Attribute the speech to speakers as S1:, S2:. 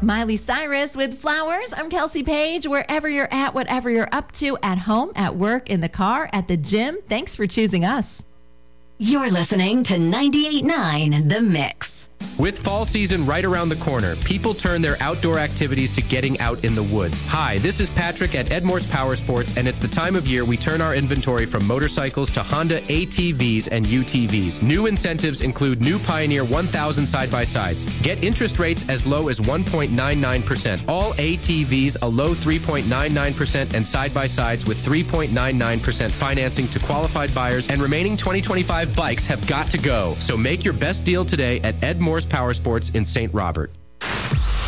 S1: Miley Cyrus with Flowers. I'm Kelsey Page. Wherever you're at, whatever you're up to, at home, at work, in the car, at the gym, thanks for choosing us.
S2: You're listening to 98.9 The Mix.
S3: With fall season right around the corner, people turn their outdoor activities to getting out in the woods. Hi, this is Patrick at Edmore's Power Sports, and it's the time of year we turn our inventory from motorcycles to Honda ATVs and UTVs. New incentives include new Pioneer 1000 side-by-sides. Get interest rates as low as 1.99%. All ATVs a low 3.99%, and side-by-sides with 3.99% financing to qualified buyers, and remaining 2025 bikes have got to go. So make your best deal today at Edmore's Power Sports in St. Robert.